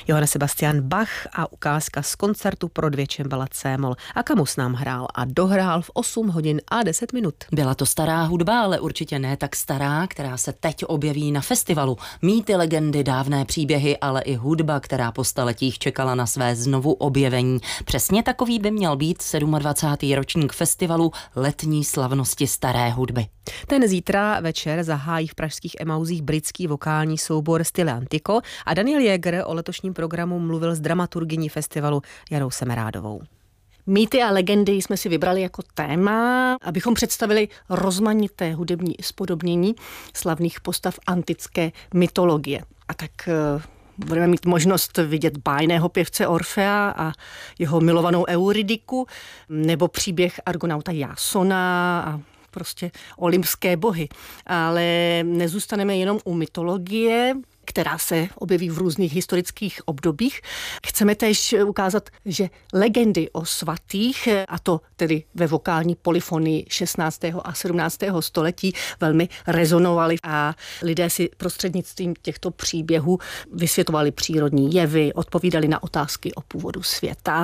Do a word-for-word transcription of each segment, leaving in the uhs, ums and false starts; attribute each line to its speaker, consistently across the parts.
Speaker 1: Johann Sebastian Bach a ukázka z koncertu pro dvě čembala C-moll. A Camus nám hrál a dohrál v osm hodin a deset minut.
Speaker 2: Byla to stará hudba, ale určitě ne tak stará, která se teď objeví na festivalu. Mýty, legendy, dávné příběhy, ale i hudba, která po staletích čekala na své znovu objevení. Přesně takový by měl být dvacátý sedmý ročník festivalu Letní slavnosti staré hudby.
Speaker 1: Ten zítra večer zahájí v pražských Emauzích britský vokální soubor Stile Antico a Daniel Jäger o letošním programu mluvil s dramaturgyní festivalu Janou Semerádovou.
Speaker 3: Mýty a legendy jsme si vybrali jako téma, abychom představili rozmanité hudební spodobnění slavných postav antické mytologie. A tak budeme mít možnost vidět bájného pěvce Orfea a jeho milovanou Euridiku, nebo příběh argonauta Jasona a prostě olympské bohy. Ale nezůstaneme jenom u mytologie, která se objeví v různých historických obdobích. Chceme též ukázat, že legendy o svatých, a to tedy ve vokální polyfonii šestnáctého a sedmnáctého století, velmi rezonovaly a lidé si prostřednictvím těchto příběhů vysvětlovali přírodní jevy, odpovídali na otázky o původu světa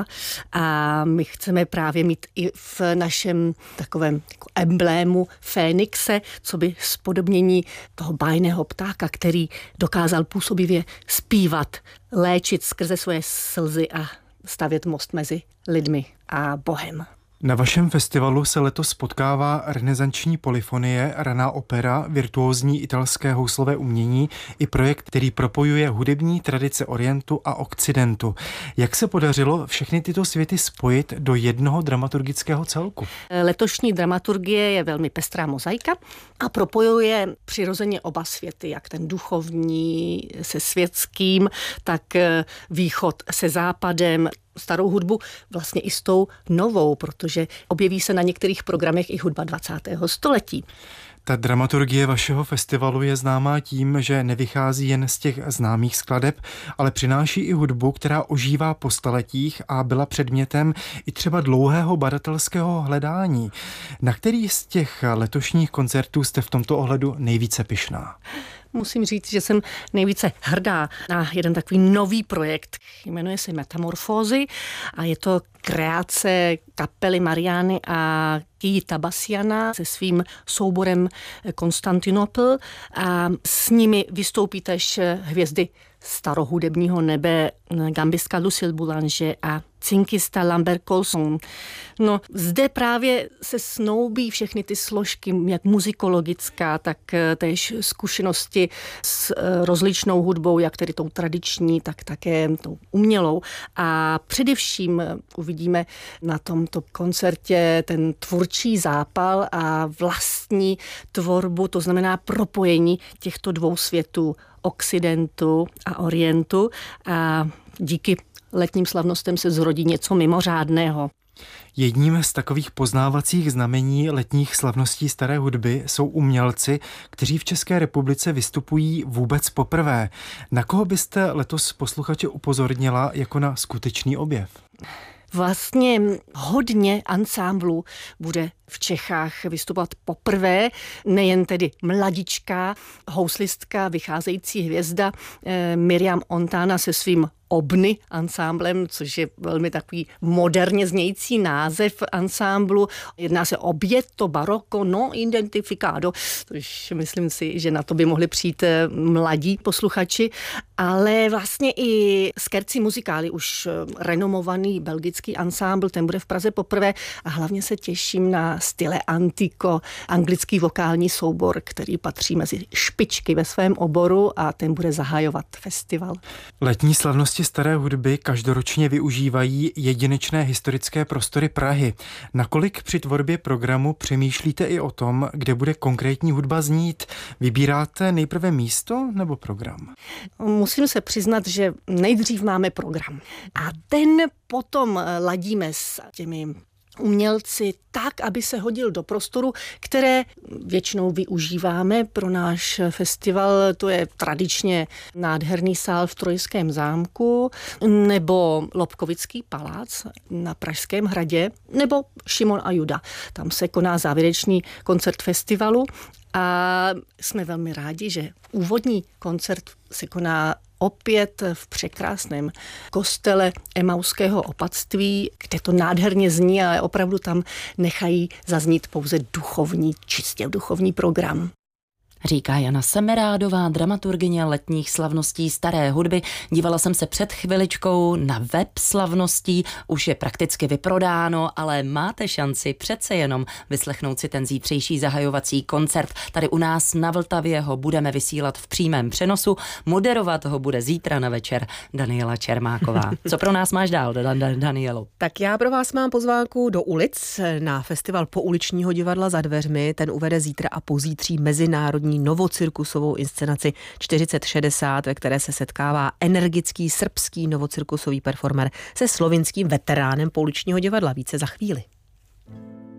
Speaker 3: a my chceme právě mít i v našem takovém jako emblému Fénixe, co by spodobnění toho bájného ptáka, který dokázal působivě zpívat, léčit skrze svoje slzy a stavět most mezi lidmi a Bohem.
Speaker 4: Na vašem festivalu se letos potkává renesanční polyfonie, raná opera, virtuózní italské houslové umění i projekt, který propojuje hudební tradice Orientu a Okcidentu. Jak se podařilo všechny tyto světy spojit do jednoho dramaturgického celku?
Speaker 3: Letošní dramaturgie je velmi pestrá mozaika a propojuje přirozeně oba světy, jak ten duchovní se světským, tak východ se západem, starou hudbu vlastně i s tou novou, protože objeví se na některých programech i hudba dvacátého století.
Speaker 4: Ta dramaturgie vašeho festivalu je známá tím, že nevychází jen z těch známých skladeb, ale přináší i hudbu, která ožívá po staletích a byla předmětem i třeba dlouhého badatelského hledání. Na který z těch letošních koncertů jste v tomto ohledu nejvíce pyšná?
Speaker 3: Musím říct, že jsem nejvíce hrdá na jeden takový nový projekt. Jmenuje se Metamorfózy a je to kreace kapely Mariány a Kiji Tabassiana se svým souborem Konstantinopl a s nimi vystoupí též hvězdy starohudebního nebe gambistka Lucille Boulanger a cinkista Lambert Colson. No, zde právě se snoubí všechny ty složky, jak muzikologická, tak též zkušenosti s rozličnou hudbou, jak tedy tou tradiční, tak také tou umělou. A především uvidíme na tomto koncertě ten tvůrčí zápal a vlastní tvorbu, to znamená propojení těchto dvou světů, Okcidentu a Orientu, a díky letním slavnostem se zrodí něco mimořádného.
Speaker 4: Jedním z takových poznávacích znamení letních slavností staré hudby jsou umělci, kteří v České republice vystupují vůbec poprvé. Na koho byste letos posluchače upozornila jako na skutečný objev?
Speaker 3: Vlastně hodně ansámblů bude v Čechách vystupovat poprvé, nejen tedy mladičká houslistka, vycházející hvězda eh, Miriam Ontana se svým Obny ansámblem, což je velmi takový moderně znějící název ansámblu. Jedná se o Objetto Barocco non identificado, což myslím si, že na to by mohli přijít mladí posluchači, ale vlastně i Scherzi Musicali, už renomovaný belgický ansámbl, ten bude v Praze poprvé a hlavně se těším na Stile Antico, anglický vokální soubor, který patří mezi špičky ve svém oboru a ten bude zahajovat festival.
Speaker 4: Letní slavnosti staré hudby každoročně využívají jedinečné historické prostory Prahy. Nakolik při tvorbě programu přemýšlíte i o tom, kde bude konkrétní hudba znít? Vybíráte nejprve místo nebo program?
Speaker 3: Musím se přiznat, že nejdřív máme program a ten potom ladíme s těmi umělci tak, aby se hodil do prostoru, které většinou využíváme pro náš festival. To je tradičně nádherný sál v Trojském zámku, nebo Lobkovický palác na Pražském hradě, nebo Šimon a Juda. Tam se koná závěrečný koncert festivalu a jsme velmi rádi, že úvodní koncert se koná opět v překrásném kostele Emauského opatství, kde to nádherně zní, ale opravdu tam nechají zaznít pouze duchovní, čistě duchovní program.
Speaker 2: Říká Jana Semerádová, dramaturgyně letních slavností Staré hudby. Dívala jsem se před chviličkou na web slavností, už je prakticky vyprodáno, ale máte šanci přece jenom vyslechnout si ten zítřejší zahajovací koncert. Tady u nás na Vltavě ho budeme vysílat v přímém přenosu, moderovat ho bude zítra na večer Daniela Čermáková. Co pro nás máš dál, Danielo?
Speaker 1: Tak já pro vás mám pozvánku do ulic na festival Pouličního divadla za dveřmi. Ten uvede zítra a pozítří mezinárodní novocirkusovou inscenaci čtyřicet šedesát, ve které se setkává energický srbský novocirkusový performer se slovinským veteránem pouličního divadla. Více za chvíli.